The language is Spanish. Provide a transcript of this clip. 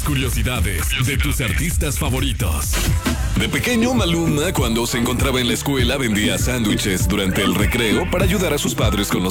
las curiosidades de tus artistas favoritos. De pequeño, Maluma, cuando se encontraba en la escuela, vendía sándwiches durante el recreo para ayudar a sus padres con los